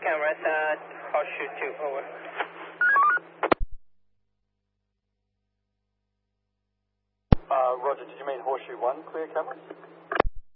cameras, horseshoe 2, over. Roger, did you mean horseshoe 1, clear cameras?